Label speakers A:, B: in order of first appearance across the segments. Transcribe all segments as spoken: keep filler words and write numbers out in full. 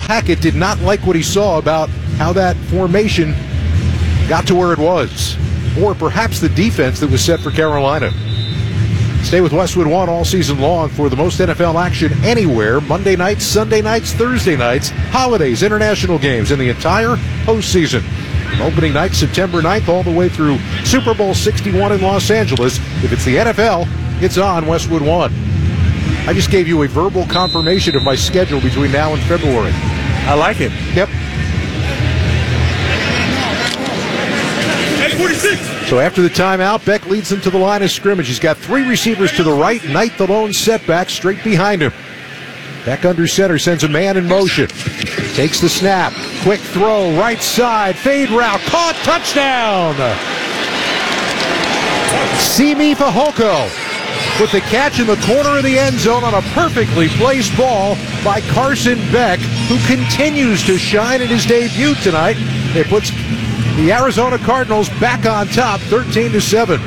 A: Hackett did not like what he saw about how that formation got to where it was, or perhaps the defense that was set for Carolina. Stay with Westwood One all season long for the most N F L action anywhere. Monday nights, Sunday nights, Thursday nights, holidays, international games, in the entire postseason. From opening night, September ninth, all the way through Super Bowl sixty-one in Los Angeles. If it's the N F L, it's on Westwood One. I just gave you a verbal confirmation of my schedule between now and February.
B: I like it.
A: Yep. So after the timeout, Beck leads them to the line of scrimmage. He's got three receivers to the right. Knight, the lone setback, straight behind him. Beck under center, sends a man in motion. Takes the snap. Quick throw, right side, fade route, caught, touchdown! Simi Fehoko with the catch in the corner of the end zone on a perfectly placed ball by Carson Beck, who continues to shine in his debut tonight. It puts the Arizona Cardinals back on top, thirteen to seven.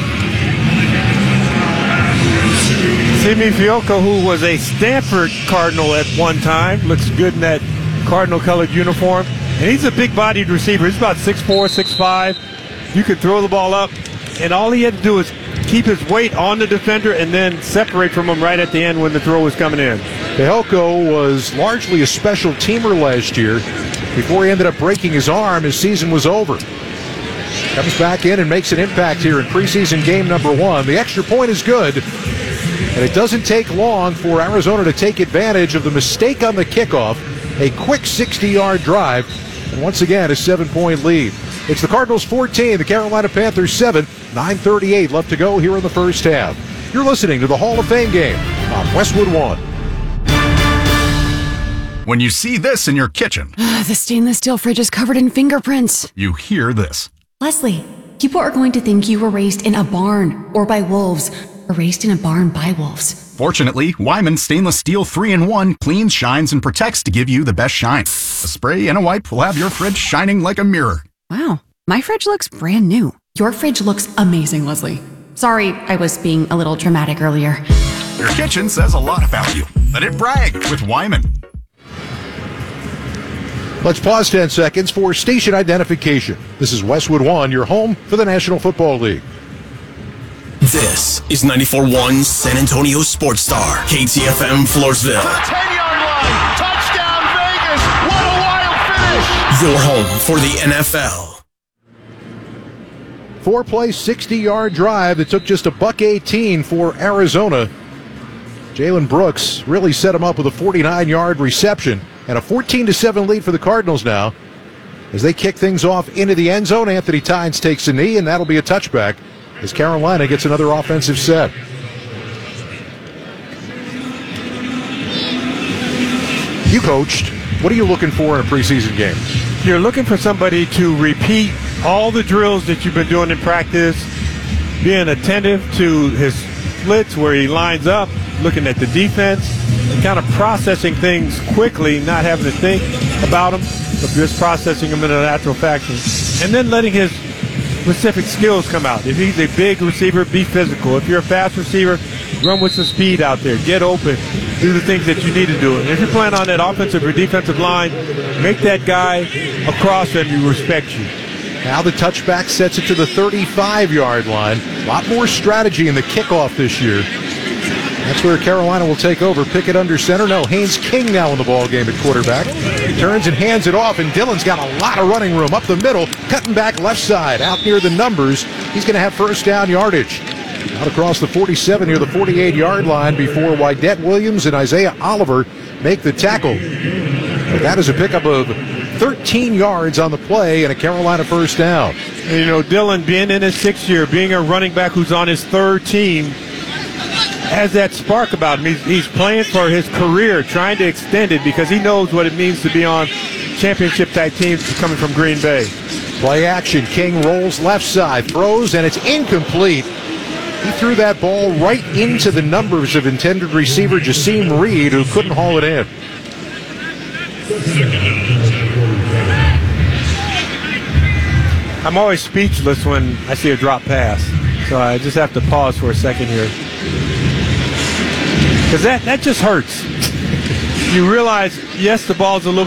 B: Simi Fehoko, who was a Stanford Cardinal at one time, looks good in that Cardinal-colored uniform. And he's a big-bodied receiver. He's about six four, six five. You could throw the ball up, and all he had to do is keep his weight on the defender and then separate from him right at the end when the throw was coming in.
A: Fehoko was largely a special teamer last year. Before he ended up breaking his arm, his season was over. Comes back in and makes an impact here in preseason game number one. The extra point is good, and it doesn't take long for Arizona to take advantage of the mistake on the kickoff. A quick sixty-yard drive, and once again, a seven-point lead. It's the Cardinals fourteen, the Carolina Panthers seven, nine thirty-eight left to go here in the first half. You're listening to the Hall of Fame game on Westwood One.
C: When you see this in your kitchen,
D: the stainless steel fridge is covered in fingerprints.
C: you hear this.
D: Leslie, people are going to think you were raised in a barn or by wolves, or raised in a barn by wolves.
C: Fortunately, Wyman Stainless Steel three in one cleans, shines, and protects to give you the best shine. A spray and a wipe will have your fridge shining like a mirror.
D: Wow, my fridge looks brand new. Your fridge looks amazing, Leslie. Sorry, I was being a little dramatic earlier.
C: Your kitchen says a lot about you. Let it brag with Wyman.
A: Let's pause ten seconds for station identification. This is Westwood One, your home for the National Football League.
E: This is ninety-four point one San Antonio Sports Star, K T F M Floresville.
F: ten-yard line, touchdown Vegas, what a wild finish!
E: Your home for the N F L.
A: Four-play, sixty-yard drive that took just a buck eighteen for Arizona. Jalen Brooks really set him up with a forty-nine-yard reception and a fourteen to seven lead for the Cardinals now. As they kick things off into the end zone, Anthony Tynes takes a knee, and that'll be a touchback as Carolina gets another offensive set. You coached. What are you looking for in a preseason game?
B: You're looking for somebody to repeat all the drills that you've been doing in practice, being attentive to his splits where he lines up, looking at the defense, and kind of processing things quickly, not having to think about them, but just processing them in a natural fashion. And then letting his specific skills come out. If he's a big receiver, be physical. If you're a fast receiver, run with some speed out there. Get open. Do the things that you need to do. And if you're playing on that offensive or defensive line, make that guy across and he respect you.
A: Now the touchback sets it to the thirty-five-yard line. A lot more strategy in the kickoff this year. That's where Carolina will take over. Pickett under center. No, Haynes King now in the ball game at quarterback. He turns and hands it off, and Dillon's got a lot of running room up the middle, cutting back left side, out near the numbers. He's going to have first down yardage. Out across the forty-seven near the forty-eight-yard line before Wydett Williams and Isaiah Oliver make the tackle. But that is a pickup of thirteen yards on the play and a Carolina first down.
B: And, you know, Dillon being in his sixth year, being a running back who's on his third team, has that spark about him. He's, he's playing for his career, trying to extend it because he knows what it means to be on championship-type teams coming from Green Bay.
A: Play action. King rolls left side, throws, and it's incomplete. He threw that ball right into the numbers of intended receiver Jasim Reed, who couldn't haul it in.
B: I'm always speechless when I see a drop pass, so I just have to pause for a second here. Because that, that just hurts. You realize, yes, the ball's a little